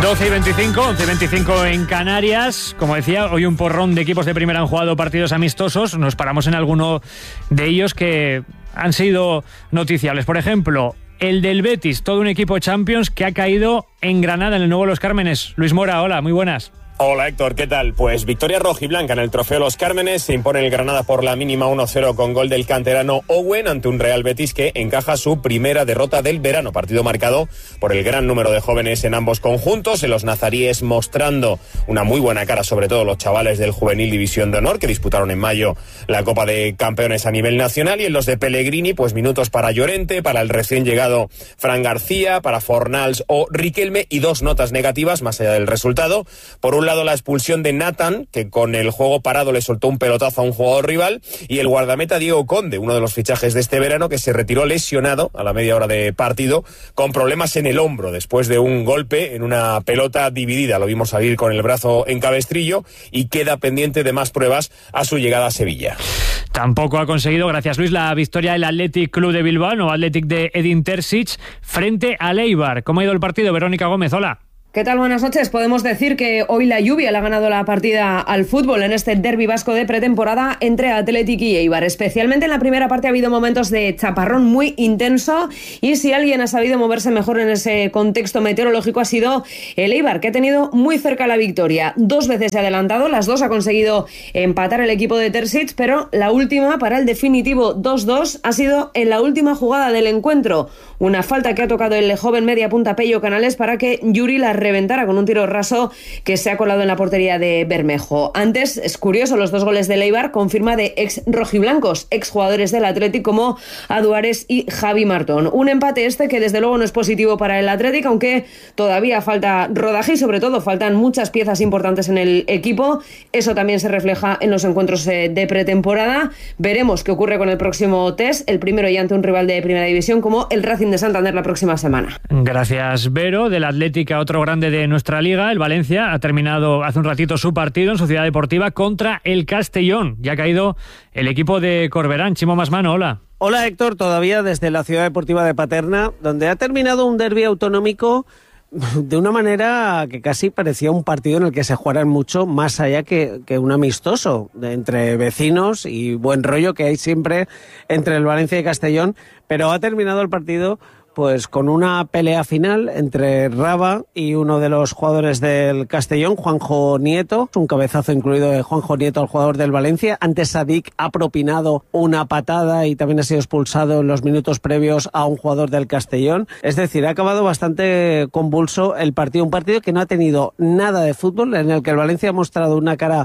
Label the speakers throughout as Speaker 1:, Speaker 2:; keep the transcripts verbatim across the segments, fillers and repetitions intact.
Speaker 1: doce y veinticinco, once y veinticinco en Canarias. Como decía, hoy un porrón de equipos de primera han jugado partidos amistosos. Nos paramos en alguno de ellos que han sido noticiables. Por ejemplo, el del Betis, todo un equipo Champions que ha caído en Granada, en el nuevo Los Cármenes. Luis Mora, hola, muy buenas.
Speaker 2: Hola Héctor, ¿qué tal? Pues victoria rojiblanca en el trofeo Los Cármenes. Se impone el Granada por la mínima uno cero con gol del canterano Owen ante un Real Betis que encaja su primera derrota del verano. Partido marcado por el gran número de jóvenes en ambos conjuntos. En los nazaríes mostrando una muy buena cara, sobre todo los chavales del Juvenil División de Honor que disputaron en mayo la Copa de Campeones a nivel nacional. Y en los de Pellegrini, pues minutos para Llorente, para el recién llegado Fran García, para Fornals o Riquelme y dos notas negativas más allá del resultado. Por un lado, la expulsión de Nathan, que con el juego parado le soltó un pelotazo a un jugador rival, y el guardameta Diego Conde, uno de los fichajes de este verano, que se retiró lesionado a la media hora de partido con problemas en el hombro después de un golpe en una pelota dividida. Lo vimos salir con el brazo en cabestrillo y queda pendiente de más pruebas a su llegada a Sevilla.
Speaker 1: Tampoco ha conseguido, gracias Luis, la victoria del Athletic Club de Bilbao, o Athletic de Edin Terzic, frente al Eibar. ¿Cómo ha ido el partido? Verónica Gómez, hola.
Speaker 3: ¿Qué tal? Buenas noches. Podemos decir que hoy la lluvia le ha ganado la partida al fútbol en este derbi vasco de pretemporada entre Athletic y Eibar. Especialmente en la primera parte ha habido momentos de chaparrón muy intenso y si alguien ha sabido moverse mejor en ese contexto meteorológico ha sido el Eibar, que ha tenido muy cerca la victoria. Dos veces se ha adelantado, las dos ha conseguido empatar el equipo de Terzic, pero la última para el definitivo dos dos ha sido en la última jugada del encuentro. Una falta que ha tocado el joven media punta Pello Canales para que Yuri la reventara con un tiro raso que se ha colado en la portería de Bermejo. Antes, es curioso, los dos goles de Eibar confirma de ex rojiblancos, ex jugadores del Athletic como Aduares y Javi Martón. Un empate este que desde luego no es positivo para el Athletic, aunque todavía falta rodaje y sobre todo faltan muchas piezas importantes en el equipo. Eso también se refleja en los encuentros de pretemporada. Veremos qué ocurre con el próximo test, el primero ya ante un rival de primera división como el Racing de Santander la próxima semana.
Speaker 1: Gracias, Vero. Del Athletic a otro grande de nuestra liga, el Valencia ha terminado hace un ratito su partido en su ciudad deportiva contra el Castellón. Ya ha caído el equipo de Corberán. Chimo Masmano, hola.
Speaker 4: Hola Héctor, todavía desde la ciudad deportiva de Paterna, donde ha terminado un derbi autonómico de una manera que casi parecía un partido en el que se jugaran mucho más allá que, que un amistoso de, entre vecinos y buen rollo que hay siempre entre el Valencia y Castellón, pero ha terminado el partido pues con una pelea final entre Raba y uno de los jugadores del Castellón, Juanjo Nieto, un cabezazo incluido de Juanjo Nieto al jugador del Valencia. Antes Sadik ha propinado una patada y también ha sido expulsado en los minutos previos a un jugador del Castellón. Es decir, ha acabado bastante convulso el partido, un partido que no ha tenido nada de fútbol, en el que el Valencia ha mostrado una cara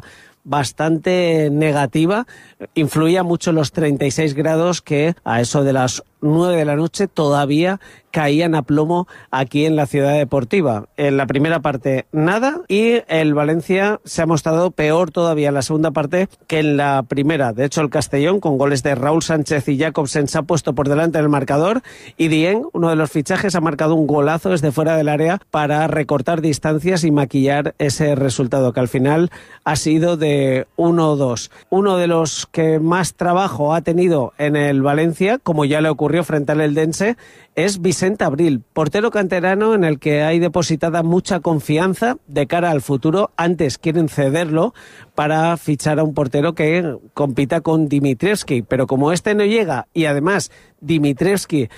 Speaker 4: bastante negativa. Influía mucho los treinta y seis grados que a eso de las nueve de la noche todavía caían a plomo aquí en la ciudad deportiva. En la primera parte nada y el Valencia se ha mostrado peor todavía en la segunda parte que en la primera. De hecho, el Castellón, con goles de Raúl Sánchez y Jacobsen, se ha puesto por delante del marcador y Dieng, uno de los fichajes, ha marcado un golazo desde fuera del área para recortar distancias y maquillar ese resultado que al final ha sido de uno dos. Uno de los que más trabajo ha tenido en el Valencia, como ya le ocurrió frente al Eldense, es Vicente Abril, portero canterano en el que hay depositada mucha confianza de cara al futuro. Antes quieren cederlo para fichar a un portero que compita con Dimitrievski, pero como este no llega y además Dimitrievski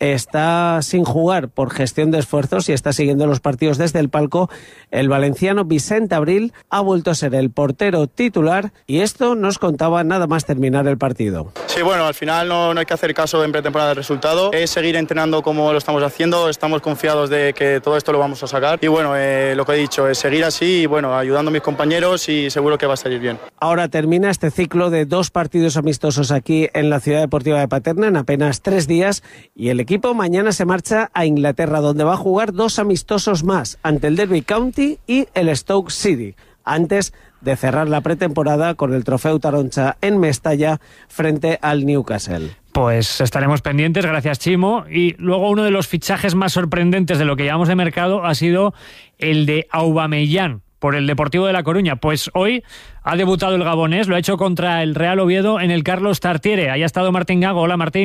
Speaker 4: está sin jugar por gestión de esfuerzos y está siguiendo los partidos desde el palco, el valenciano Vicente Abril ha vuelto a ser el portero titular y esto nos contaba nada más terminar el partido.
Speaker 5: Sí, bueno, al final no, no hay que hacer caso en pretemporada del resultado, es seguir entrenando como lo estamos haciendo, estamos confiados de que todo esto lo vamos a sacar y bueno, eh, lo que he dicho es seguir así y bueno, ayudando a mis compañeros y seguro que va a salir bien.
Speaker 4: Ahora termina este ciclo de dos partidos amistosos aquí en la ciudad deportiva de Paterna en apenas tres días y el El equipo mañana se marcha a Inglaterra, donde va a jugar dos amistosos más, ante el Derby County y el Stoke City, antes de cerrar la pretemporada con el Trofeu Taroncha en Mestalla frente al Newcastle.
Speaker 1: Pues estaremos pendientes, gracias Chimo. Y luego uno de los fichajes más sorprendentes de lo que llevamos de mercado ha sido el de Aubameyang por el Deportivo de La Coruña. Pues hoy ha debutado el gabonés, lo ha hecho contra el Real Oviedo en el Carlos Tartiere. Ahí ha estado Martín Gago. Hola Martín.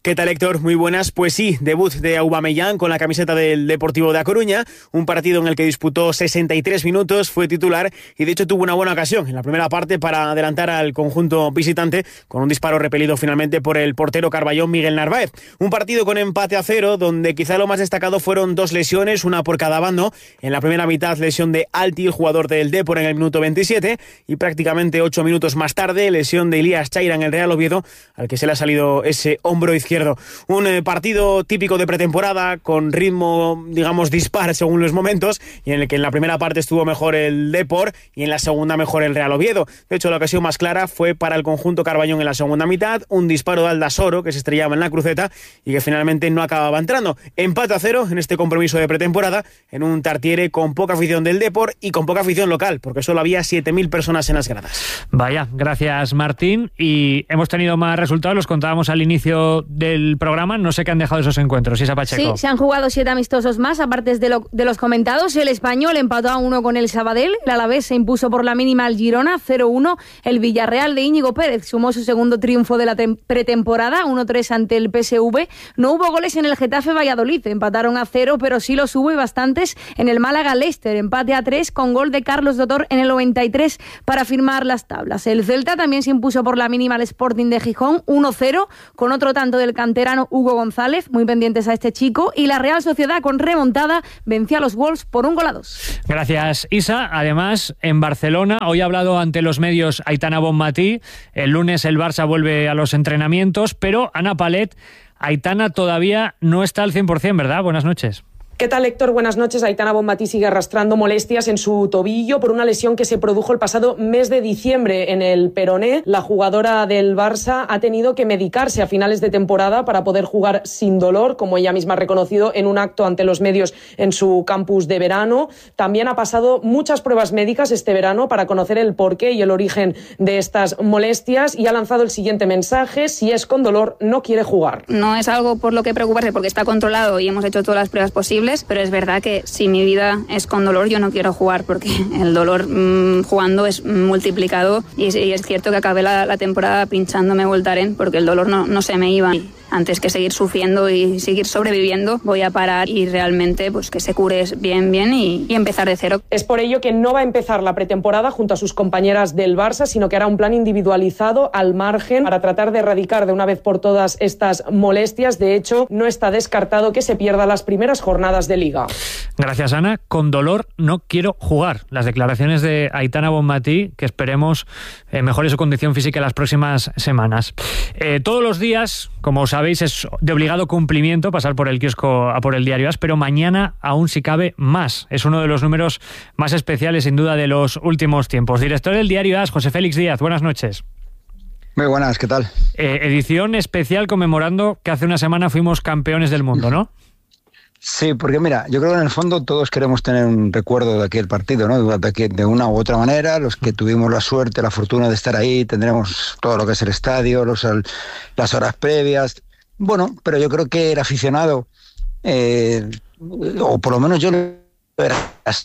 Speaker 6: ¿Qué tal, Héctor? Muy buenas. Pues sí, debut de Aubameyang con la camiseta del Deportivo de A Coruña, un partido en el que disputó sesenta y tres minutos, fue titular y de hecho tuvo una buena ocasión en la primera parte para adelantar al conjunto visitante con un disparo repelido finalmente por el portero Carballón Miguel Narváez. Un partido con empate a cero donde quizá lo más destacado fueron dos lesiones, una por cada bando. En la primera mitad lesión de Alti, el jugador del Depor, en el minuto veintisiete, y prácticamente ocho minutos más tarde lesión de Elías Chaira en el Real Oviedo, al que se le ha salido ese hombro izquierdo. Un eh, partido típico de pretemporada, con ritmo, digamos, dispar según los momentos, y en el que en la primera parte estuvo mejor el Depor y en la segunda mejor el Real Oviedo. De hecho, la ocasión más clara fue para el conjunto Carballón en la segunda mitad, un disparo de Aldasoro que se estrellaba en la cruceta y que finalmente no acababa entrando. Empate a cero en este compromiso de pretemporada, en un Tartiere con poca afición del Depor y con poca afición local, porque solo había siete mil personas en las gradas.
Speaker 1: Vaya, gracias, Martín. Y hemos tenido más resultados, los contábamos al inicio del programa. No sé qué han dejado esos encuentros. Isa Pacheco.
Speaker 7: Sí, se han jugado siete amistosos más, aparte de, lo, de los comentados. El Español empató a uno con el Sabadell. El Alavés se impuso por la mínima al Girona, cero uno. El Villarreal de Íñigo Pérez sumó su segundo triunfo de la pretemporada, uno tres ante el P S V. No hubo goles en el Getafe Valladolid. Empataron a cero, pero sí los hubo y bastantes en el Málaga Leicester. Empate a tres con gol de Carlos Dotor en el noventa y tres para firmar las tablas. El Celta también se impuso por la mínima al Sporting de Gijón, uno cero, con otro tanto del canterano Hugo González, muy pendientes a este chico, y la Real Sociedad con remontada venció a los Wolves por un gol a dos.
Speaker 1: Gracias, Isa. Además, en Barcelona, hoy ha hablado ante los medios Aitana Bonmatí. El lunes el Barça vuelve a los entrenamientos, pero Ana Palet, Aitana todavía no está al cien por ciento, ¿verdad? Buenas noches.
Speaker 8: ¿Qué tal, Héctor? Buenas noches. Aitana Bonmatí sigue arrastrando molestias en su tobillo por una lesión que se produjo el pasado mes de diciembre en el peroné. La jugadora del Barça ha tenido que medicarse a finales de temporada para poder jugar sin dolor, como ella misma ha reconocido en un acto ante los medios en su campus de verano. También ha pasado muchas pruebas médicas este verano para conocer el porqué y el origen de estas molestias y ha lanzado el siguiente mensaje: si es con dolor, no quiere jugar.
Speaker 9: No es algo por lo que preocuparse porque está controlado y hemos hecho todas las pruebas posibles. Pero es verdad que si mi vida es con dolor, yo no quiero jugar porque el dolor mmm, jugando es multiplicado y es, y es cierto que acabé la, la temporada pinchándome Voltaren porque el dolor no, no se me iba. Antes que seguir sufriendo y seguir sobreviviendo, voy a parar y realmente pues que se cure bien, bien y, y empezar de cero.
Speaker 8: Es por ello que no va a empezar la pretemporada junto a sus compañeras del Barça, sino que hará un plan individualizado al margen para tratar de erradicar de una vez por todas estas molestias. De hecho, no está descartado que se pierda las primeras jornadas de Liga.
Speaker 1: Gracias, Ana. Con dolor no quiero jugar. Las declaraciones de Aitana Bonmatí, que esperemos eh, mejore su condición física en las próximas semanas. Eh, todos los días, como sabéis, es de obligado cumplimiento pasar por el kiosco a por el Diario As, pero mañana aún si cabe más. Es uno de los números más especiales, sin duda, de los últimos tiempos. Director del Diario As, José Félix Díaz, buenas noches.
Speaker 10: Muy buenas, ¿qué tal?
Speaker 1: Eh, edición especial conmemorando que hace una semana fuimos campeones del mundo, ¿no?
Speaker 10: Sí, porque mira, yo creo que en el fondo todos queremos tener un recuerdo de aquel partido, ¿no? De, que, de una u otra manera, los que tuvimos la suerte, la fortuna de estar ahí, tendremos todo lo que es el estadio, los, las horas previas. Bueno, pero yo creo que el aficionado, eh, o por lo menos yo lo era así,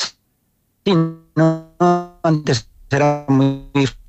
Speaker 10: ¿no? Antes era muy...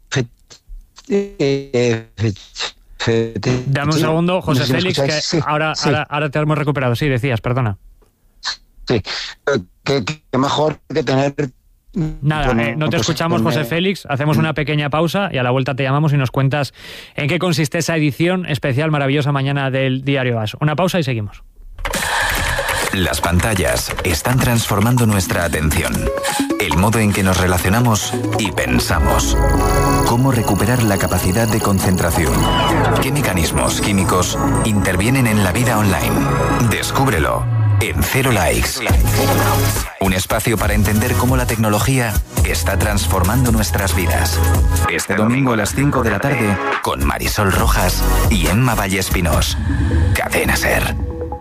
Speaker 10: Eh,
Speaker 1: Dame un segundo, José no sé Félix, que sí, ahora, sí. ahora, ahora te hemos recuperado. Sí, decías, perdona.
Speaker 10: Sí, que, que mejor que tener...
Speaker 1: Nada, bueno, eh, no te pues escuchamos, José Félix. Hacemos una pequeña pausa y a la vuelta te llamamos y nos cuentas en qué consiste esa edición especial maravillosa mañana del Diario As. Una pausa y seguimos.
Speaker 11: Las pantallas están transformando nuestra atención, el modo en que nos relacionamos y pensamos. ¿Cómo recuperar la capacidad de concentración? ¿Qué mecanismos químicos intervienen en la vida online? Descúbrelo en Cero Likes. Un espacio para entender cómo la tecnología está transformando nuestras vidas. Este domingo a las cinco de la tarde con Marisol Rojas y Emma Vallespinós. Cadena SER.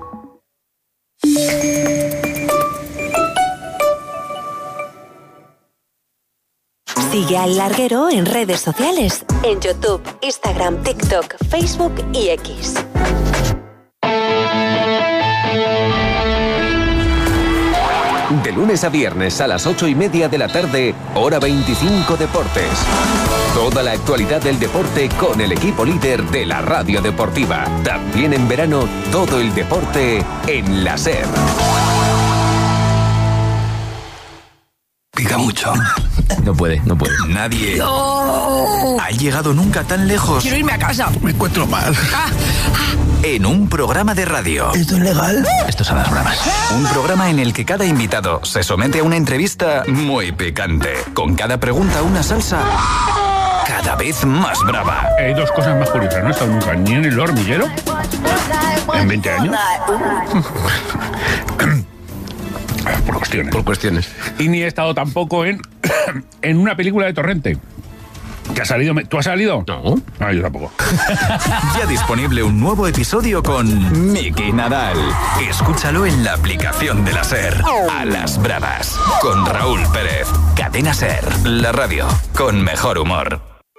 Speaker 12: Sigue al Larguero en redes sociales, en YouTube, Instagram, TikTok, Facebook y X.
Speaker 13: De lunes a viernes a las ocho y media de la tarde, hora veinticinco Deportes. Toda la actualidad del deporte con el equipo líder de la radio deportiva. También en verano, todo el deporte en la SER.
Speaker 11: Pica mucho. No puede, no puede. Nadie no. ha llegado nunca tan lejos.
Speaker 14: Quiero irme a casa.
Speaker 11: Me encuentro mal. Ah, ah. En un programa de radio.
Speaker 14: ¿Esto es legal?
Speaker 11: Esto son las bravas. Un programa en el que cada invitado se somete a una entrevista muy picante. Con cada pregunta una salsa cada vez más brava.
Speaker 15: Hay dos cosas más curiosas. No he estado nunca ni en el hormiguero en veinte años. Por cuestiones.
Speaker 11: Por cuestiones.
Speaker 15: Y ni he estado tampoco en, en una película de Torrente. ¿Que ha salido? ¿Tú has salido?
Speaker 11: No.
Speaker 15: No, yo tampoco.
Speaker 11: Ya disponible un nuevo episodio con Miki Nadal. Escúchalo en la aplicación de la SER. A las bravas. Con Raúl Pérez. Cadena SER. La radio con mejor humor.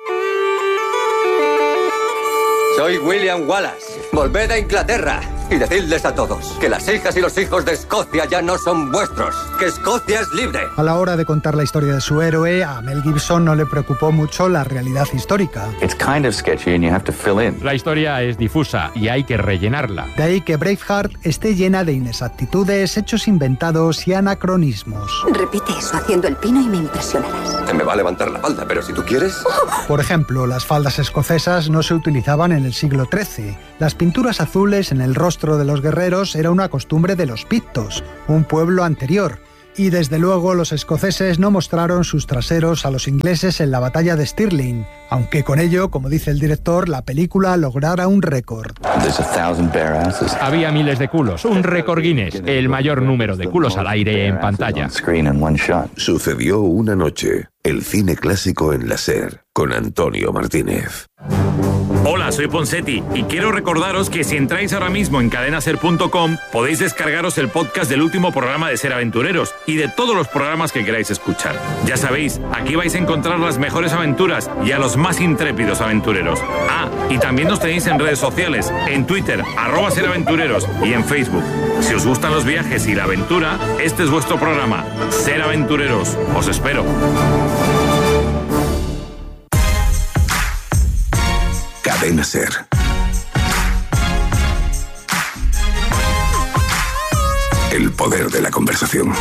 Speaker 16: Soy William Wallace. Volved a Inglaterra y decidles a todos que las hijas y los hijos de Escocia ya no son vuestros, que Escocia es libre.
Speaker 17: A la hora de contar la historia de su héroe, a Mel Gibson no le preocupó mucho la realidad histórica.
Speaker 18: It's kind of sketchy and you have to fill in.
Speaker 19: La historia es difusa y hay que rellenarla.
Speaker 17: De ahí que Braveheart esté llena de inexactitudes, hechos inventados y anacronismos.
Speaker 20: Repite eso haciendo el pino y me impresionarás.
Speaker 16: Se me va a levantar la falda, pero si tú quieres...
Speaker 17: Por ejemplo, las faldas escocesas no se utilizaban en el siglo trece. Las pinturas azules en el rostro de los guerreros era una costumbre de los pictos, un pueblo anterior. Y desde luego los escoceses no mostraron sus traseros a los ingleses en la batalla de Stirling, aunque con ello, como dice el director, la película lograra un récord.
Speaker 19: Había miles de culos, un récord Guinness, el mayor número de culos al aire en pantalla.
Speaker 21: Sucedió una noche, el cine clásico en la SER, con Antonio Martínez.
Speaker 22: Hola, soy Ponsetti y quiero recordaros que si entráis ahora mismo en cadena ser punto com podéis descargaros el podcast del último programa de Ser Aventureros y de todos los programas que queráis escuchar. Ya sabéis, aquí vais a encontrar las mejores aventuras y a los más intrépidos aventureros. Ah, y también nos tenéis en redes sociales, en Twitter, arroba Ser Aventureros y en Facebook. Si os gustan los viajes y la aventura, este es vuestro programa, Ser Aventureros. Os espero.
Speaker 21: Cadena SER. El poder de la conversación.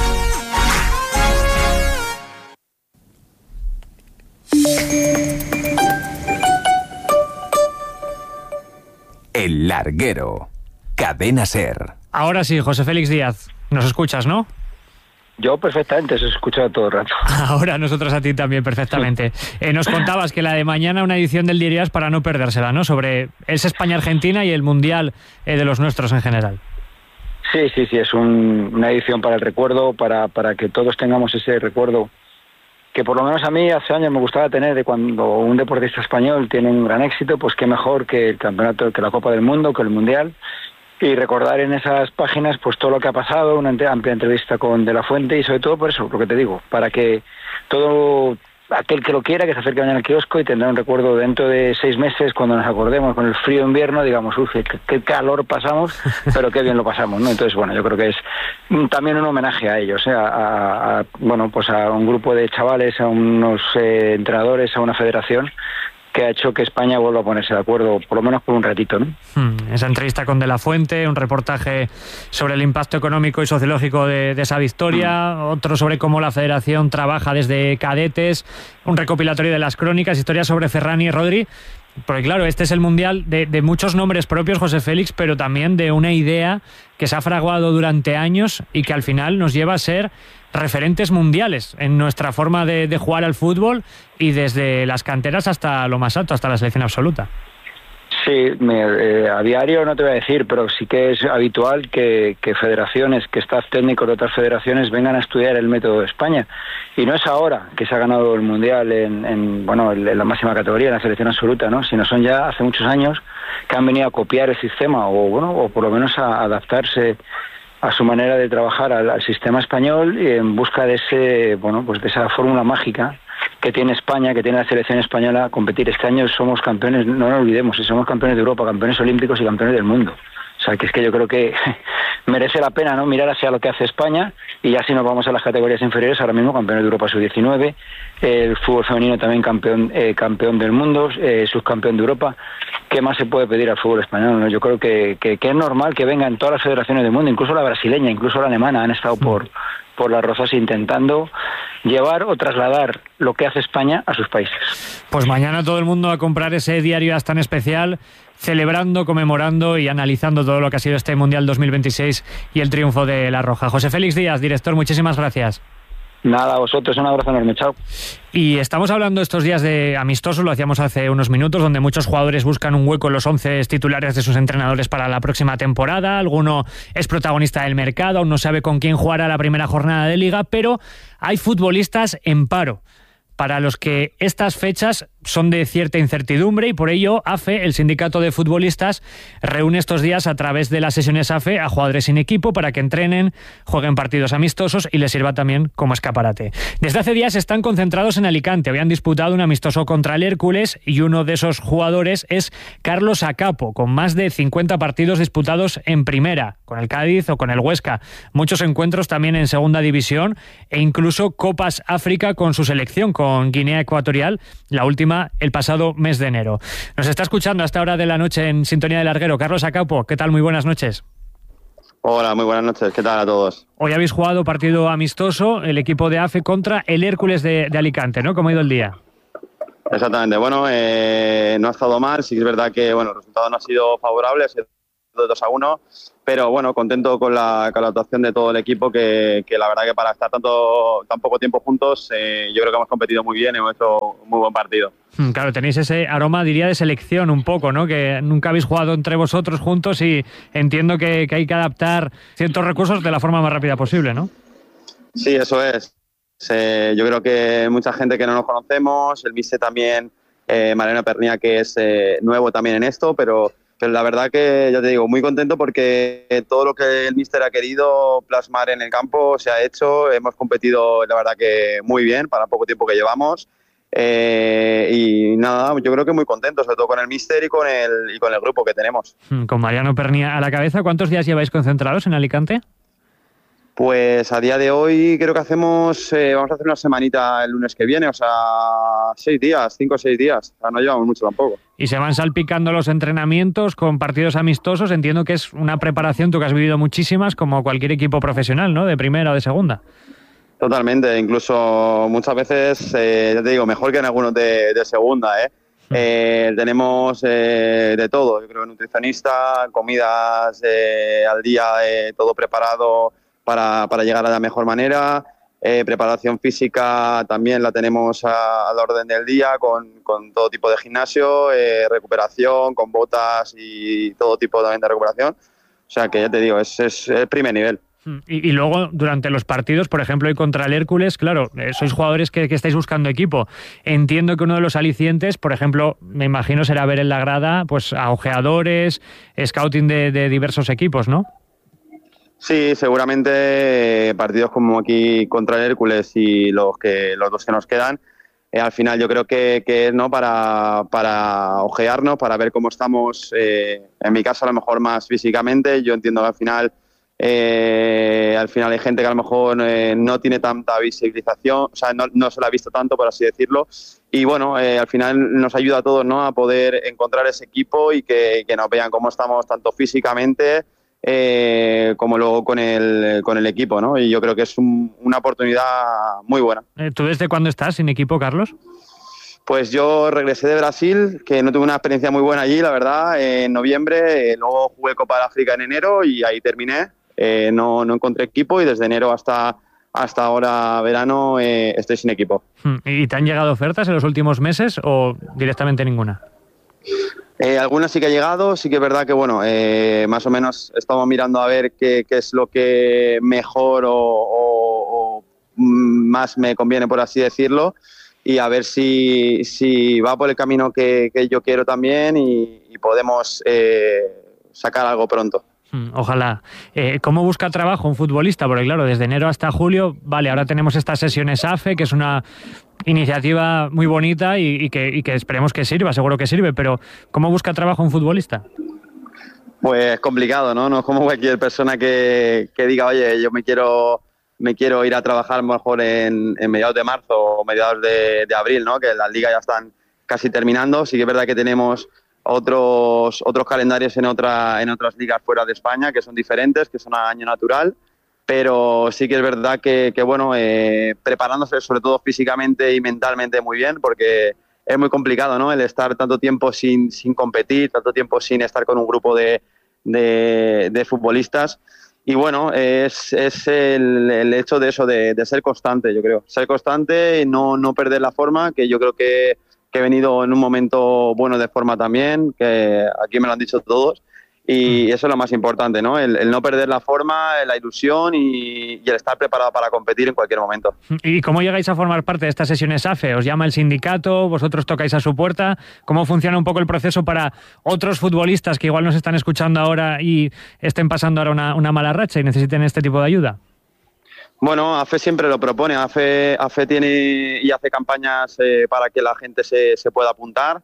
Speaker 13: El larguero. Cadena SER.
Speaker 1: Ahora sí, José Félix Díaz. Nos escuchas, ¿no?
Speaker 23: Yo perfectamente, os he escuchado todo el rato.
Speaker 1: Ahora nosotros a ti también perfectamente. Eh, nos contabas que la de mañana una edición del Diarias para no perdérsela, ¿no? Sobre ese España-Argentina y el Mundial eh, de los nuestros en general.
Speaker 23: Sí, sí, sí, es un, una edición para el recuerdo, para, para que todos tengamos ese recuerdo que por lo menos a mí hace años me gustaba tener de cuando un deportista español tiene un gran éxito, pues qué mejor que el campeonato, que la Copa del Mundo, que el Mundial. Y recordar en esas páginas pues todo lo que ha pasado, una amplia entrevista con De la Fuente y sobre todo por eso, lo que te digo, para que todo aquel que lo quiera, que se acerque mañana al kiosco y tendrá un recuerdo dentro de seis meses cuando nos acordemos con el frío invierno, digamos, uff, qué, qué calor pasamos, pero qué bien lo pasamos, ¿no? Entonces, bueno, yo creo que es también un homenaje a ellos, ¿eh? a, a, a, bueno, pues a un grupo de chavales, a unos eh, entrenadores, a una federación que ha hecho que España vuelva a ponerse de acuerdo, por lo menos por un ratito, ¿no?
Speaker 1: Hmm, esa entrevista con De la Fuente, un reportaje sobre el impacto económico y sociológico de, de esa victoria, hmm. otro sobre cómo la Federación trabaja desde cadetes, un recopilatorio de las crónicas, historias sobre Ferran y Rodri, porque claro, este es el Mundial de, de muchos nombres propios, José Félix, pero también de una idea que se ha fraguado durante años y que al final nos lleva a ser referentes mundiales en nuestra forma de, de jugar al fútbol y desde las canteras hasta lo más alto, hasta la selección absoluta.
Speaker 23: Sí, me, eh, a diario no te voy a decir, pero sí que es habitual que, que federaciones, que staff técnico de otras federaciones vengan a estudiar el método de España. Y no es ahora que se ha ganado el Mundial en, en, bueno, en la máxima categoría, en la selección absoluta, ¿no? Sino son ya hace muchos años que han venido a copiar el sistema o, bueno, o por lo menos a adaptarse a su manera de trabajar al, al sistema español y en busca de ese, bueno, pues de esa fórmula mágica que tiene España, que tiene la selección española a competir. Este año somos campeones, no nos olvidemos, somos campeones de Europa, campeones olímpicos y campeones del mundo. O sea, que es que yo creo que merece la pena, ¿no?, mirar hacia lo que hace España, y ya si nos vamos a las categorías inferiores, ahora mismo campeón de Europa sub diecinueve, el fútbol femenino también campeón eh, campeón del mundo, eh, subcampeón de Europa. ¿Qué más se puede pedir al fútbol español, no? Yo creo que, que, que es normal que vengan todas las federaciones del mundo, incluso la brasileña, incluso la alemana, han estado por, por las rozas intentando llevar o trasladar lo que hace España a sus países.
Speaker 1: Pues mañana todo el mundo a comprar ese diario tan especial, celebrando, conmemorando y analizando todo lo que ha sido este Mundial dos mil veintiséis y el triunfo de La Roja. José Félix Díaz, director, muchísimas gracias.
Speaker 23: Nada, a vosotros, un abrazo enorme, chao.
Speaker 1: Y estamos hablando estos días de amistosos, lo hacíamos hace unos minutos, donde muchos jugadores buscan un hueco en los once titulares de sus entrenadores para la próxima temporada. Alguno es protagonista del mercado, aún no sabe con quién jugará la primera jornada de Liga, pero hay futbolistas en paro, para los que estas fechas son de cierta incertidumbre, y por ello A F E, el sindicato de futbolistas, reúne estos días a través de las sesiones A F E a jugadores sin equipo para que entrenen, jueguen partidos amistosos y les sirva también como escaparate. Desde hace días están concentrados en Alicante, habían disputado un amistoso contra el Hércules y uno de esos jugadores es Carlos Acapo, con más de cincuenta partidos disputados en primera, con el Cádiz o con el Huesca, muchos encuentros también en segunda división e incluso Copas África con su selección, con Guinea Ecuatorial, la última el pasado mes de enero. Nos está escuchando a esta hora de la noche en Sintonía del Larguero. Carlos Acapo, ¿qué tal? Muy buenas noches.
Speaker 2: Hola, muy buenas noches. ¿Qué tal a todos?
Speaker 1: Hoy habéis jugado partido amistoso, el equipo de A F E contra el Hércules de, de Alicante, ¿no? ¿Cómo ha ido el día?
Speaker 2: Exactamente. Bueno, eh, no ha estado mal. Sí que es verdad que bueno, el resultado no ha sido favorable, ha sido dos a uno, pero bueno, contento con la, con la actuación de todo el equipo, que, que la verdad que para estar tanto tan poco tiempo juntos, eh, yo creo que hemos competido muy bien y hemos hecho un muy buen partido.
Speaker 1: Claro, tenéis ese aroma, diría, de selección un poco, ¿no? Que nunca habéis jugado entre vosotros juntos y entiendo que, que hay que adaptar ciertos recursos de la forma más rápida posible, ¿no?
Speaker 2: Sí, eso es. Eh, yo creo que mucha gente que no nos conocemos, el míster también, eh, Mariano Pernía, que es eh, nuevo también en esto, pero... Pero la verdad que, ya te digo, muy contento porque todo lo que el míster ha querido plasmar en el campo se ha hecho. Hemos competido, la verdad que muy bien para el poco tiempo que llevamos. Eh, y nada, yo creo que muy contento, sobre todo con el míster y con el, y con el grupo que tenemos.
Speaker 1: Con Mariano Pernía a la cabeza, ¿cuántos días lleváis concentrados en Alicante?
Speaker 2: Pues a día de hoy creo que hacemos, eh, vamos a hacer una semanita el lunes que viene, o sea, seis días, cinco o seis días, o sea, no llevamos mucho tampoco.
Speaker 1: Y se van salpicando los entrenamientos con partidos amistosos, entiendo que es una preparación, tú que has vivido muchísimas, como cualquier equipo profesional, ¿no?, de primera o de segunda.
Speaker 2: Totalmente, incluso muchas veces, eh, ya te digo, mejor que en algunos de, de segunda, ¿eh? Eh, tenemos eh, de todo, yo creo, nutricionista, comidas eh, al día, eh, todo preparado para, para llegar a la mejor manera, eh, preparación física también la tenemos a, a la orden del día con, con todo tipo de gimnasio, eh, recuperación, con botas y todo tipo también de recuperación, o sea que ya te digo, es, es el primer nivel.
Speaker 1: Y, y luego, durante los partidos, por ejemplo, hoy contra el Hércules, claro, eh, sois jugadores que, que estáis buscando equipo. Entiendo que uno de los alicientes, por ejemplo, me imagino será ver en la grada pues a ojeadores, scouting de, de diversos equipos, ¿no?
Speaker 2: Sí, seguramente eh, partidos como aquí contra el Hércules y los que los dos que nos quedan, eh, al final yo creo que, que es, ¿no?, para, para ojearnos, para ver cómo estamos, eh, en mi caso a lo mejor más físicamente. Yo entiendo que al final Eh, al final hay gente que a lo mejor eh, no tiene tanta visibilización, o sea, no, no se la ha visto tanto, por así decirlo, y bueno, eh, al final nos ayuda a todos, ¿no?, a poder encontrar ese equipo y que, que nos vean cómo estamos tanto físicamente eh, como luego con el, con el equipo, ¿no? Y yo creo que es un, una oportunidad muy buena.
Speaker 1: ¿Tú desde cuándo estás sin equipo, Carlos?
Speaker 2: Pues yo regresé de Brasil, que no tuve una experiencia muy buena allí, la verdad, en noviembre, eh, luego jugué Copa de África en enero y ahí terminé. Eh, no, no encontré equipo y desde enero hasta, hasta ahora verano eh, estoy sin equipo.
Speaker 1: ¿Y te han llegado ofertas en los últimos meses o directamente ninguna?
Speaker 2: Eh, algunas sí que ha llegado, sí que es verdad que bueno, eh, más o menos estamos mirando a ver qué, qué es lo que mejor o, o, o más me conviene, por así decirlo, y a ver si, si va por el camino que, que yo quiero también y, y podemos eh, sacar algo pronto.
Speaker 1: Ojalá. Eh, ¿Cómo busca trabajo un futbolista? Porque claro, desde enero hasta julio, vale, ahora tenemos estas sesiones A F E, que es una iniciativa muy bonita y, y, que, y que esperemos que sirva, seguro que sirve, pero ¿cómo busca trabajo un futbolista?
Speaker 2: Pues complicado, ¿no? No es como cualquier persona que, que diga, oye, yo me quiero me quiero ir a trabajar a lo mejor en, en mediados de marzo o mediados de, de abril, ¿no? Que las ligas ya están casi terminando. Sí que es verdad que tenemos otros otros calendarios en otra en otras ligas fuera de España que son diferentes, que son a año natural, pero sí que es verdad que, que bueno, eh, preparándose sobre todo físicamente y mentalmente muy bien, porque es muy complicado, ¿no? El estar tanto tiempo sin, sin competir, tanto tiempo sin estar con un grupo de, de, de futbolistas. Y bueno, es, es el, el hecho de eso, de, de ser constante, yo creo. Ser constante y no, no perder la forma, que yo creo que, que he venido en un momento bueno de forma también, que aquí me lo han dicho todos. Y eso es lo más importante, ¿no? El, el no perder la forma, la ilusión y, y el estar preparado para competir en cualquier momento.
Speaker 1: ¿Y cómo llegáis a formar parte de estas sesiones A F E? ¿Os llama el sindicato? ¿Vosotros tocáis a su puerta? ¿Cómo funciona un poco el proceso para otros futbolistas que igual nos están escuchando ahora y estén pasando ahora una, una mala racha y necesiten este tipo de ayuda?
Speaker 2: Bueno, A F E siempre lo propone. A F E, A F E tiene y hace campañas eh, para que la gente se, se pueda apuntar.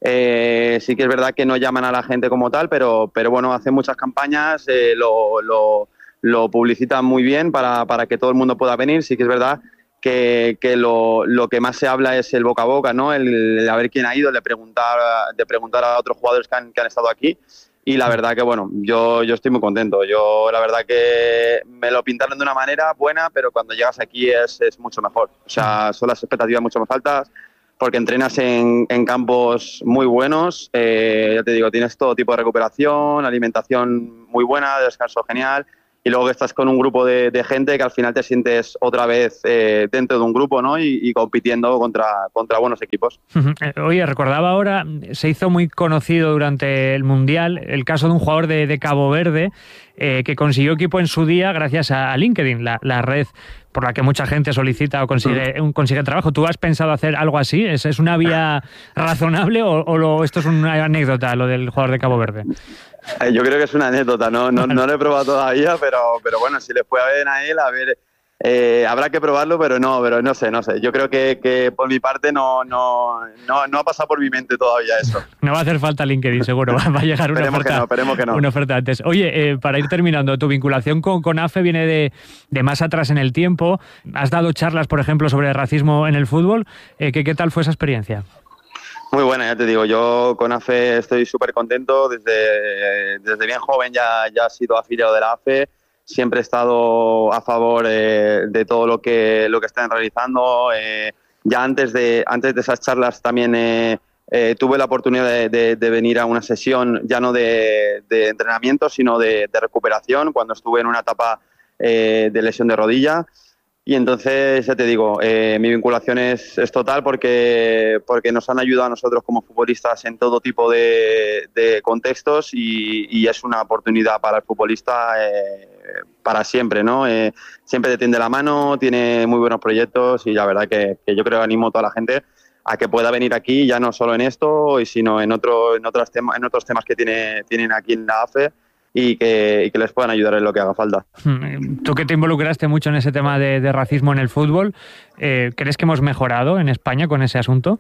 Speaker 2: Eh, sí que es verdad que no llaman a la gente como tal, pero, pero bueno, hacen muchas campañas, eh, lo, lo, lo publicitan muy bien para, para que todo el mundo pueda venir. Sí que es verdad que, que lo, lo que más se habla es el boca a boca, ¿no? El, el a ver quién ha ido, el de preguntar, de preguntar a otros jugadores que han, que han estado aquí. Y la verdad que, bueno, yo, yo estoy muy contento. Yo la verdad que me lo pintaron de una manera buena, pero cuando llegas aquí es, es mucho mejor. O sea, son las expectativas mucho más altas, porque entrenas en, en campos muy buenos, eh, ya te digo, tienes todo tipo de recuperación, alimentación muy buena, descanso genial, y luego que estás con un grupo de, de gente que al final te sientes otra vez eh, dentro de un grupo, ¿no? Y, y compitiendo contra, contra buenos equipos.
Speaker 1: Oye, recordaba ahora, se hizo muy conocido durante el Mundial el caso de un jugador de, de Cabo Verde eh, que consiguió equipo en su día gracias a LinkedIn, la, la red por la que mucha gente solicita o consigue, un, consigue trabajo. ¿Tú has pensado hacer algo así? ¿Es, es una vía razonable o, o lo, esto es una anécdota, lo del jugador de Cabo Verde?
Speaker 2: Eh, yo creo que es una anécdota, no, no, no lo he probado todavía, pero, pero bueno, si les puede ver a él, a ver, eh, habrá que probarlo, pero no, pero no sé, no sé. Yo creo que, que por mi parte no, no, no, no ha pasado por mi mente todavía eso.
Speaker 1: No va a hacer falta LinkedIn, seguro. Va a llegar una
Speaker 2: esperemos
Speaker 1: oferta,
Speaker 2: que no, esperemos que no.
Speaker 1: una oferta antes. Oye, eh, para ir terminando, tu vinculación con, con A F E viene de, de más atrás en el tiempo. Has dado charlas, por ejemplo, sobre racismo en el fútbol. Eh, ¿qué, ¿Qué tal fue esa experiencia?
Speaker 2: Muy buena, ya te digo, yo con A F E estoy súper contento, desde, desde bien joven ya, ya he sido afiliado de la A F E, siempre he estado a favor eh, de todo lo que, lo que están realizando, eh, ya antes de, antes de esas charlas también eh, eh, tuve la oportunidad de, de, de venir a una sesión ya no de, de entrenamiento sino de, de recuperación cuando estuve en una etapa eh, de lesión de rodilla. Y entonces, ya te digo, eh, mi vinculación es, es total porque, porque nos han ayudado a nosotros como futbolistas en todo tipo de, de contextos y, y es una oportunidad para el futbolista eh, para siempre, ¿no? Eh, siempre te tiende la mano, tiene muy buenos proyectos y la verdad que, que yo creo que animo a toda la gente a que pueda venir aquí, ya no solo en esto, sino en, otro, en, otros, tema, en otros temas que tiene, tienen aquí en la A F E. Y que, y que les puedan ayudar en lo que haga falta.
Speaker 1: Tú que te involucraste mucho en ese tema de, de racismo en el fútbol, eh, ¿crees que hemos mejorado en España con ese asunto?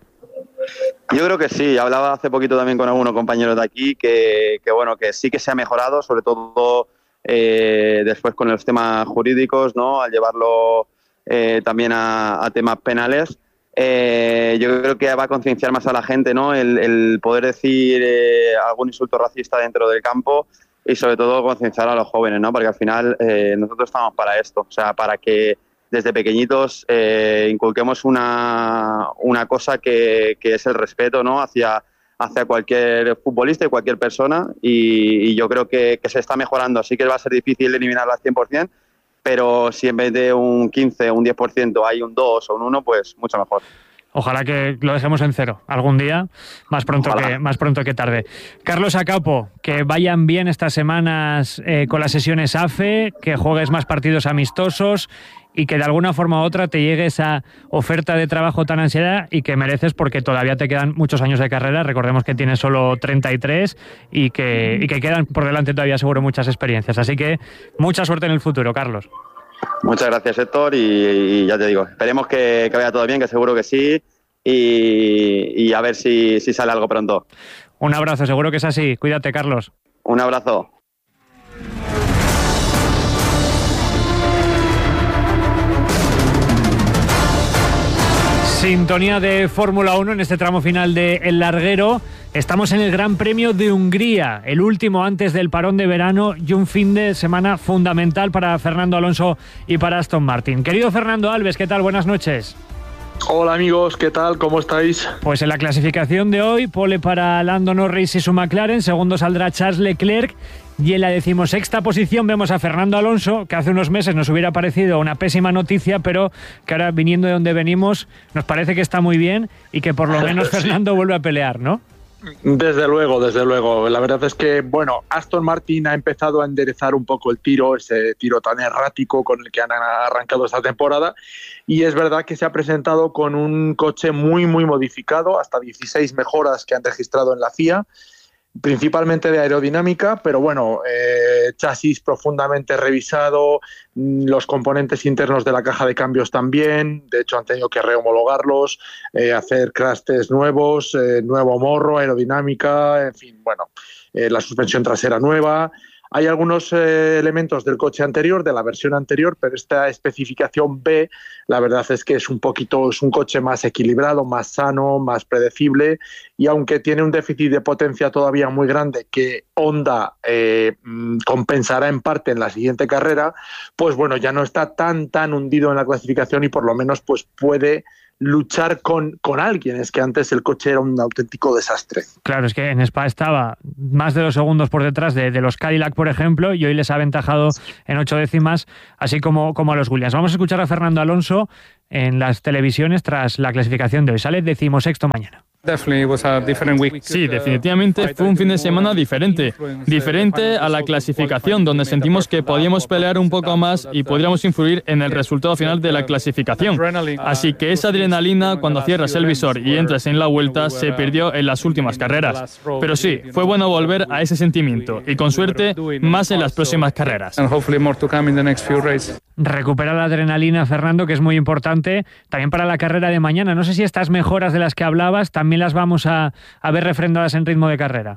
Speaker 2: Yo creo que sí. Hablaba hace poquito también con algunos compañeros de aquí que, que bueno, que sí que se ha mejorado, sobre todo eh, después con los temas jurídicos, ¿no? Al llevarlo eh, también a, a temas penales. Eh, yo creo que va a concienciar más a la gente, ¿no? El, el poder decir eh, algún insulto racista dentro del campo. Y sobre todo concienciar a los jóvenes, ¿no? Porque al final eh, nosotros estamos para esto, o sea, para que desde pequeñitos eh, inculquemos una, una cosa que, que es el respeto, ¿no? Hacia, hacia cualquier futbolista y cualquier persona y, y yo creo que, que se está mejorando. Así que va a ser difícil eliminarla al cien por ciento, pero si en vez de un quince o un diez por ciento hay un dos o un uno, pues mucho mejor.
Speaker 1: Ojalá que lo dejemos en cero algún día, más pronto, que, más pronto que tarde. Carlos Acapo, que vayan bien estas semanas eh, con las sesiones A F E, que juegues más partidos amistosos y que de alguna forma u otra te llegue esa oferta de trabajo tan ansiada y que mereces porque todavía te quedan muchos años de carrera. Recordemos que tienes solo treinta y tres y que, y que quedan por delante todavía seguro muchas experiencias. Así que mucha suerte en el futuro, Carlos.
Speaker 2: Muchas gracias, Héctor, y, y ya te digo, esperemos que, que vaya todo bien, que seguro que sí, y, y a ver si, si sale algo pronto.
Speaker 1: Un abrazo, seguro que es así. Cuídate, Carlos.
Speaker 2: Un abrazo.
Speaker 1: Sintonía de Fórmula uno en este tramo final de El Larguero. Estamos en el Gran Premio de Hungría, el último antes del parón de verano y un fin de semana fundamental para Fernando Alonso y para Aston Martin. Querido Fernando Alves, ¿qué tal? Buenas noches.
Speaker 3: Hola amigos, ¿qué tal? ¿Cómo estáis?
Speaker 1: Pues en la clasificación de hoy, pole para Lando Norris y su McLaren, segundo saldrá Charles Leclerc y en la decimosexta posición vemos a Fernando Alonso, que hace unos meses nos hubiera parecido una pésima noticia, pero que ahora viniendo de donde venimos nos parece que está muy bien y que por lo menos sí. Fernando vuelve a pelear, ¿no?
Speaker 3: Desde luego, desde luego. La verdad es que, bueno, Aston Martin ha empezado a enderezar un poco el tiro, ese tiro tan errático con el que han arrancado esta temporada, y es verdad que se ha presentado con un coche muy, muy modificado, hasta dieciséis mejoras que han registrado en la F I A, principalmente de aerodinámica, pero bueno, eh, chasis profundamente revisado, los componentes internos de la caja de cambios también, de hecho han tenido que rehomologarlos, eh, hacer crash test nuevos, eh, nuevo morro, aerodinámica, en fin, bueno, eh, la suspensión trasera nueva. Hay algunos eh, elementos del coche anterior, de la versión anterior, pero esta especificación B, la verdad es que es un poquito, es un coche más equilibrado, más sano, más predecible, y aunque tiene un déficit de potencia todavía muy grande que Honda eh, compensará en parte en la siguiente carrera, pues bueno, ya no está tan tan hundido en la clasificación y por lo menos pues puede luchar con, con alguien. Es que antes el coche era un auténtico desastre.
Speaker 1: Claro, es que en Spa estaba más de dos segundos por detrás de, de los Cadillac, por ejemplo, y hoy les ha aventajado en ocho décimas, así como, como a los Williams. Vamos a escuchar a Fernando Alonso en las televisiones tras la clasificación de hoy. Sale decimosexto mañana.
Speaker 5: Sí, definitivamente fue un fin de semana diferente. Diferente a la clasificación, donde sentimos que podíamos pelear un poco más y podríamos influir en el resultado final de la clasificación. Así que esa adrenalina, cuando cierras el visor y entras en la vuelta, se perdió en las últimas carreras. Pero sí, fue bueno volver a ese sentimiento y con suerte más en las próximas carreras.
Speaker 1: Recupera la adrenalina, Fernando, que es muy importante también para la carrera de mañana. No sé si estas mejoras de las que hablabas también las vamos a, a ver refrendadas en ritmo de carrera.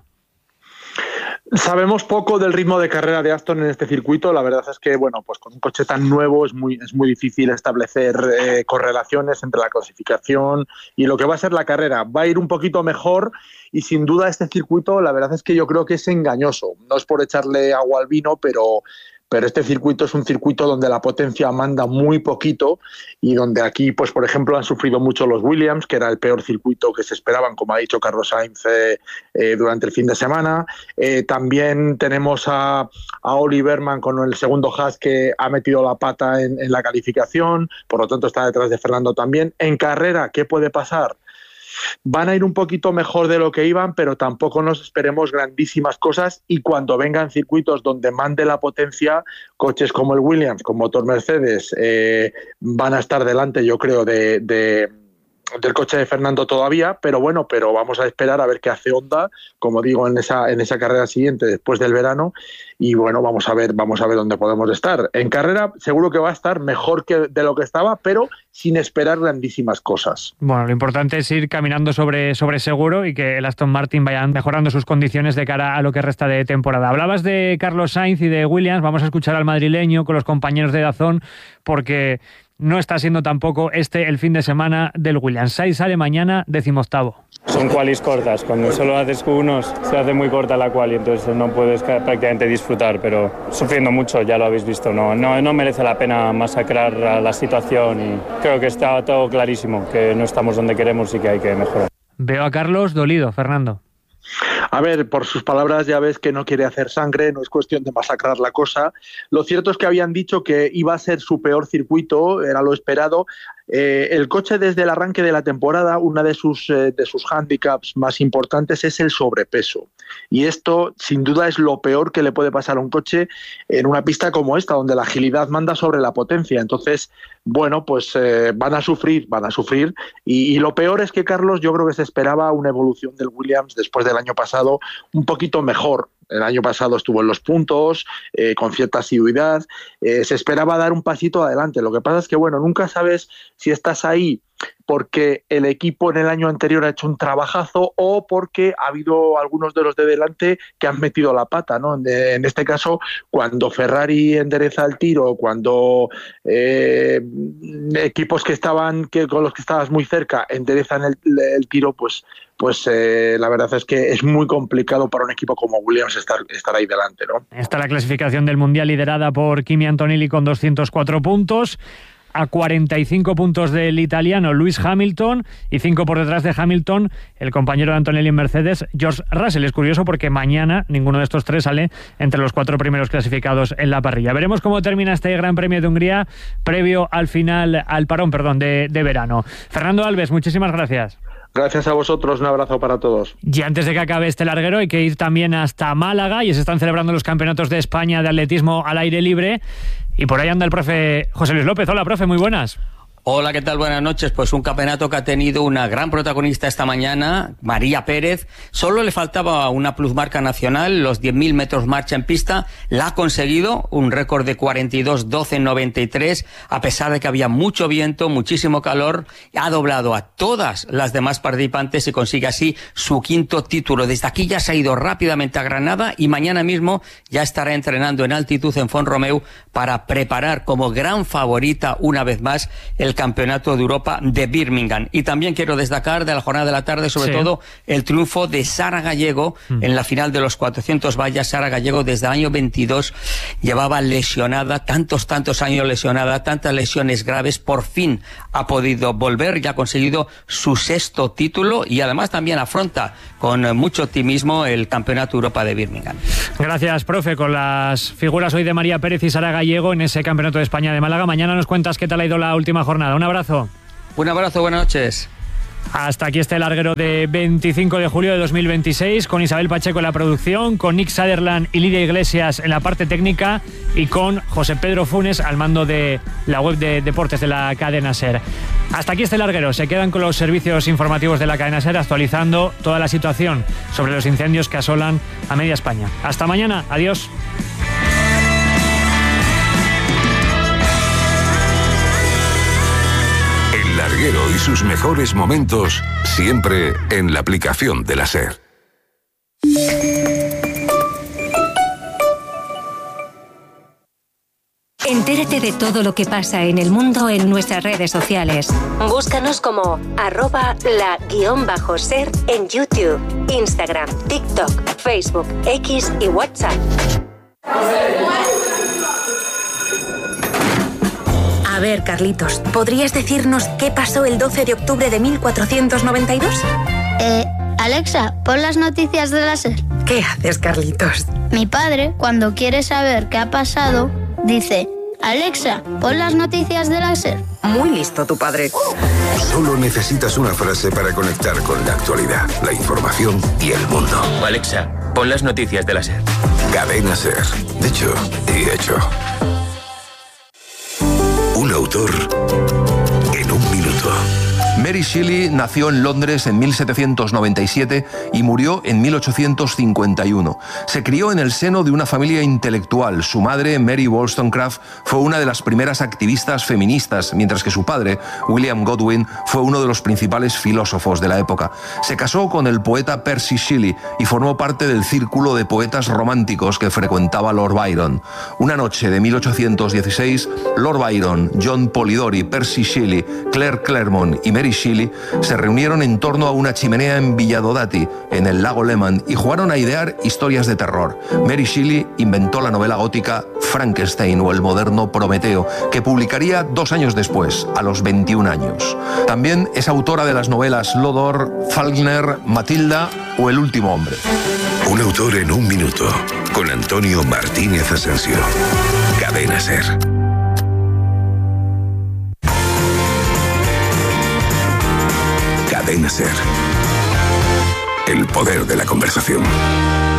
Speaker 3: Sabemos poco del ritmo de carrera de Aston en este circuito. La verdad es que, bueno, pues con un coche tan nuevo es muy, es muy difícil establecer eh, correlaciones entre la clasificación y lo que va a ser la carrera. Va a ir un poquito mejor y sin duda este circuito, la verdad es que yo creo que es engañoso. No es por echarle agua al vino, pero... pero este circuito es un circuito donde la potencia manda muy poquito y donde aquí, pues por ejemplo, han sufrido mucho los Williams, que era el peor circuito que se esperaban, como ha dicho Carlos Sainz eh, eh, durante el fin de semana. Eh, también tenemos a, a Oli Berman con el segundo Haas, que ha metido la pata en, en la calificación, por lo tanto está detrás de Fernando también. En carrera, ¿qué puede pasar? Van a ir un poquito mejor de lo que iban, pero tampoco nos esperemos grandísimas cosas, y cuando vengan circuitos donde mande la potencia, coches como el Williams, con motor Mercedes, eh, van a estar delante, yo creo, de, de, del coche de Fernando todavía, pero bueno, pero vamos a esperar a ver qué hace Honda, como digo, en esa, en esa carrera siguiente después del verano, y bueno, vamos a ver, vamos a ver dónde podemos estar. En carrera seguro que va a estar mejor que de lo que estaba, pero sin esperar grandísimas cosas.
Speaker 1: Bueno, lo importante es ir caminando sobre, sobre seguro y que el Aston Martin vaya mejorando sus condiciones de cara a lo que resta de temporada. Hablabas de Carlos Sainz y de Williams, vamos a escuchar al madrileño con los compañeros de Dazón, porque no está siendo tampoco este el fin de semana del Williams. Sainz sale mañana decimoctavo.
Speaker 14: Son qualis cortas, cuando solo haces Q uno se hace muy corta la quali, entonces no puedes prácticamente disfrutar, pero sufriendo mucho, ya lo habéis visto, no, no, no merece la pena masacrar la situación y creo que está todo clarísimo, que no estamos donde queremos y que hay que mejorar.
Speaker 1: Veo a Carlos dolido, Fernando.
Speaker 3: A ver, por sus palabras ya ves que no quiere hacer sangre, no es cuestión de masacrar la cosa. Lo cierto es que habían dicho que iba a ser su peor circuito, era lo esperado. Eh, el coche desde el arranque de la temporada, una de sus, eh, de sus hándicaps más importantes es el sobrepeso. Y esto, sin duda, es lo peor que le puede pasar a un coche en una pista como esta, donde la agilidad manda sobre la potencia. Entonces, bueno, pues eh, van a sufrir, van a sufrir. Y, y lo peor es que, Carlos, yo creo que se esperaba una evolución del Williams después del año pasado un poquito mejor. El año pasado estuvo en los puntos, eh, con cierta asiduidad, eh, se esperaba dar un pasito adelante. Lo que pasa es que, bueno, nunca sabes si estás ahí porque el equipo en el año anterior ha hecho un trabajazo o porque ha habido algunos de los de delante que han metido la pata, ¿no? En, en este caso, cuando Ferrari endereza el tiro, cuando eh, equipos que estaban que con los que estabas muy cerca enderezan el, el tiro, pues pues eh, la verdad es que es muy complicado para un equipo como Williams estar, estar ahí delante, ¿no?
Speaker 1: Está la clasificación del Mundial liderada por Kimi Antonelli con doscientos cuatro puntos, a cuarenta y cinco puntos del italiano Lewis Hamilton y cinco por detrás de Hamilton el compañero de Antonelli en Mercedes, George Russell. Es curioso porque mañana ninguno de estos tres sale entre los cuatro primeros clasificados en la parrilla. Veremos cómo termina este Gran Premio de Hungría previo al final, al parón, perdón, de, de verano. Fernando Alves, muchísimas gracias.
Speaker 3: Gracias a vosotros, un abrazo para todos.
Speaker 1: Y antes de que acabe este larguero hay que ir también hasta Málaga y se están celebrando los campeonatos de España de atletismo al aire libre y por ahí anda el profe José Luis López. Hola, profe, muy buenas.
Speaker 4: Hola, ¿qué tal? Buenas noches. Pues un campeonato que ha tenido una gran protagonista esta mañana, María Pérez. Solo le faltaba una plusmarca nacional, los diez mil metros marcha en pista. La ha conseguido, un récord de cuarenta y dos doce noventa y tres, a pesar de que había mucho viento, muchísimo calor. Ha doblado a todas las demás participantes y consigue así su quinto título. Desde aquí ya se ha ido rápidamente a Granada y mañana mismo ya estará entrenando en altitud en Font-Romeu para preparar como gran favorita una vez más el Campeonato de Europa de Birmingham. Y también quiero destacar de la jornada de la tarde, sobre sí. todo, el triunfo de Sara Gallego mm. en la final de los cuatrocientos vallas. Sara Gallego desde el año veintidós llevaba lesionada, tantos, tantos años lesionada, tantas lesiones graves, por fin ha podido volver y ha conseguido su sexto título y además también afronta con mucho optimismo el Campeonato de Europa de Birmingham.
Speaker 1: Gracias, profe, con las figuras hoy de María Pérez y Sara Gallego en ese Campeonato de España de Málaga. Mañana nos cuentas qué tal ha ido la última jornada. Un abrazo.
Speaker 4: Un abrazo, buenas noches.
Speaker 1: Hasta aquí este larguero de veinticinco de julio de dos mil veintiséis, con Isabel Pacheco en la producción, con Nick Sutherland y Lidia Iglesias en la parte técnica y con José Pedro Funes al mando de la web de deportes de la cadena SER. Hasta aquí este larguero. Se quedan con los servicios informativos de la cadena SER actualizando toda la situación sobre los incendios que asolan a media España. Hasta mañana. Adiós.
Speaker 21: Larguero y sus mejores momentos siempre en la aplicación de la SER.
Speaker 12: Entérate de todo lo que pasa en el mundo en nuestras redes sociales. Búscanos como arroba la guión bajo ser en YouTube, Instagram, TikTok, Facebook, X y WhatsApp. A ver, Carlitos, ¿podrías decirnos qué pasó el doce de octubre de mil cuatrocientos noventa y dos?
Speaker 6: Eh, Alexa, pon las noticias de la SER.
Speaker 12: ¿Qué haces, Carlitos?
Speaker 6: Mi padre, cuando quiere saber qué ha pasado, dice: Alexa, pon las noticias de la SER.
Speaker 12: Muy listo tu padre.
Speaker 21: Solo necesitas una frase para conectar con la actualidad, la información y el mundo.
Speaker 7: Alexa, pon las noticias de la SER.
Speaker 21: Cadena SER. Dicho y hecho. Un autor en un minuto.
Speaker 24: Mary Shelley nació en Londres en mil setecientos noventa y siete y murió en mil ochocientos cincuenta y uno. Se crió en el seno de una familia intelectual. Su madre, Mary Wollstonecraft, fue una de las primeras activistas feministas, mientras que su padre, William Godwin, fue uno de los principales filósofos de la época. Se casó con el poeta Percy Shelley y formó parte del círculo de poetas románticos que frecuentaba Lord Byron. Una noche de mil ochocientos dieciséis, Lord Byron, John Polidori, Percy Shelley, Claire Claremont y Mary Shelley se reunieron en torno a una chimenea en Villadodati, en el lago Lehmann, y jugaron a idear historias de terror. Mary Shelley inventó la novela gótica Frankenstein o el moderno Prometeo, que publicaría dos años después, a los veintiún años. También es autora de las novelas Lodor, Faulkner, Matilda o El último hombre.
Speaker 21: Un autor en un minuto, con Antonio Martínez Asensio. Cadena SER. Cadena SER. El poder de la conversación.